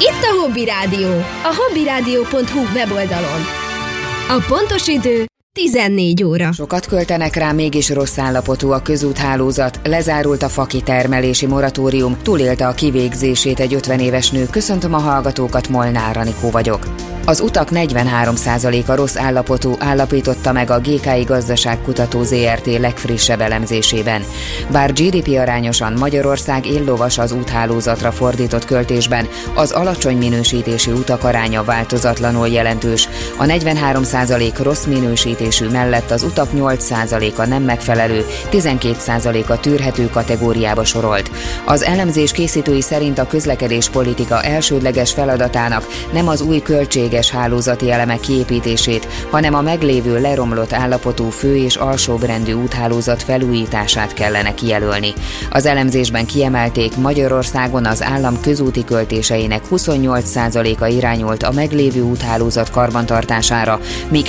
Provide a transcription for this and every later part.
Itt a Hobby Rádió, a hobbyradio.hu weboldalon. A pontos idő 14 óra. Sokat költenek rá, mégis rossz állapotú a közúthálózat, lezárult a fakitermelési moratórium, túlélte a kivégzését egy 50 éves nő. Köszöntöm a hallgatókat, Molnár Anikó vagyok. Az utak 43%-a rossz állapotú, állapította meg a GKI Gazdaságkutató Zrt. Legfrissebb elemzésében. Bár GDP arányosan Magyarország éllovas az úthálózatra fordított költésben, az alacsony minősítésű utak aránya változatlanul jelentős. A 43% rossz minősítésű mellett az utak 8%-a nem megfelelő, 12%-a tűrhető kategóriába sorolt. Az elemzés készítői szerint a közlekedéspolitika elsődleges feladatának nem az új hálózati elemek kiépítését, hanem a meglévő leromlott állapotú fő- és alsóbrendű úthálózat felújítását kellene kijelölni. Az elemzésben kiemelték, Magyarországon az állam közúti költéseinek 28%-a irányult a meglévő úthálózat karbantartására, míg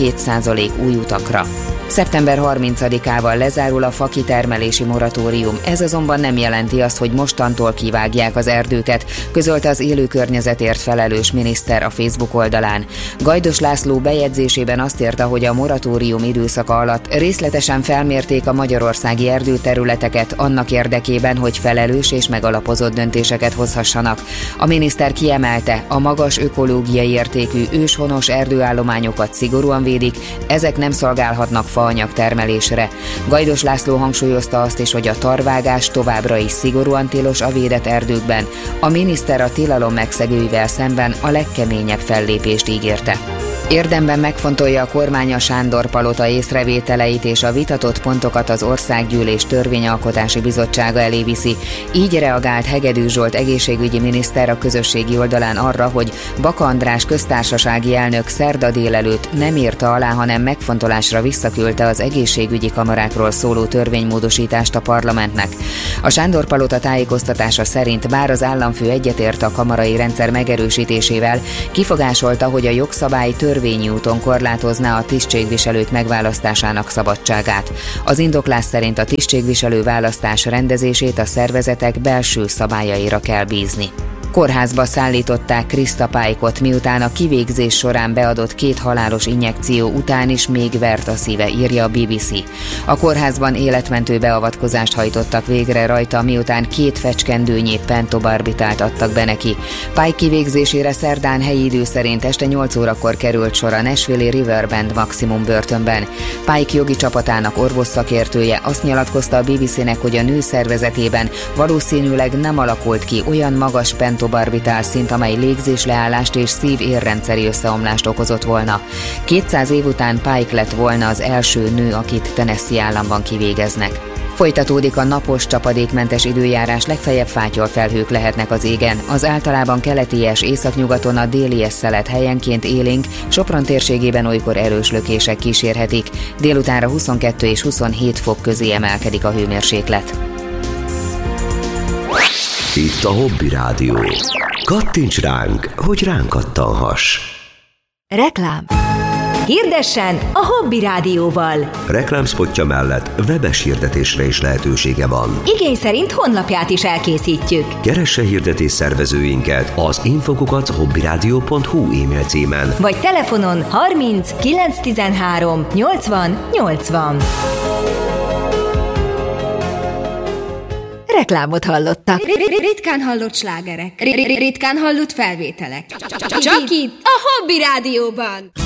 72% új utakra. Szeptember 30-ával lezárul a fakitermelési moratórium, ez azonban nem jelenti azt, hogy mostantól kivágják az erdőket, közölte az élőkörnyezetért felelős miniszter a Facebook oldalán. Gajdos László bejegyzésében azt írta, hogy a moratórium időszaka alatt részletesen felmérték a magyarországi erdőterületeket annak érdekében, hogy felelős és megalapozott döntéseket hozhassanak. A miniszter kiemelte, a magas ökológiai értékű őshonos erdőállományokat szigorúan védik, ezek nem szolgálhatnak faanyag termelésre. Gajdos László hangsúlyozta azt is, hogy a tarvágás továbbra is szigorúan tilos a védett erdőkben. A miniszter a tilalom megszegőivel szemben a legkeményebb fellépést ígérte. Érdemben megfontolja a kormány a Sándor-palota észrevételeit, és a vitatott pontokat az Országgyűlés Törvényalkotási Bizottsága elé viszi. Így reagált Hegedűs Zsolt egészségügyi miniszter a közösségi oldalán arra, hogy Baka András köztársasági elnök szerda délelőtt nem írta alá, hanem megfontolásra visszaküldte az egészségügyi kamarákról szóló törvénymódosítást a parlamentnek. A Sándor-palota tájékoztatása szerint bár az államfő egyetért a kamarai rendszer megerősítésével, kifogásolta, hogy a jogszabály törvényi úton korlátozná a tisztségviselők megválasztásának szabadságát. Az indoklás szerint a tisztségviselő választás rendezését a szervezetek belső szabályaira kell bízni. Kórházba szállították Krista Pike-ot, miután a kivégzés során beadott 2 halálos injekció után is még vert a szíve, írja a BBC. A kórházban életmentő beavatkozást hajtottak végre rajta, miután 2 fecskendőnyi pentobarbitált adtak be neki. Pike kivégzésére szerdán helyi idő szerint este 8 órakor került sor a Nashville-i Riverbend maximum börtönben. Pike jogi csapatának orvosszakértője azt nyilatkozta a BBC-nek, hogy a nő szervezetében valószínűleg nem alakult ki olyan magas pentobarbital szint, amely légzésleállást és szív-érrendszeri összeomlást okozott volna. 200 év után Pike lett volna az első nő, akit Tennessee államban kivégeznek. Folytatódik a napos, csapadékmentes időjárás, legfeljebb fátyolfelhők lehetnek az égen. Az általában keleties északnyugaton a délies szelet helyenként élénk, Sopron térségében olykor erős lökések kísérhetik. Délutánra 22 és 27 fok közé emelkedik a hőmérséklet. Itt a Hobby Rádió. Kattints ránk, hogy ránk kattanhass. Reklám. Hirdessen a Hobby Rádióval. Reklámszpotja mellett webes hirdetésre is lehetősége van. Igény szerint honlapját is elkészítjük. Keresse hirdetés szervezőinket az info@hobbyradio.hu e-mail címen. Vagy telefonon 30 913 80 80. Reklámot hallottak. Ritkán hallott slágerek. Ritkán hallott felvételek. Csak itt a Hobby Rádióban.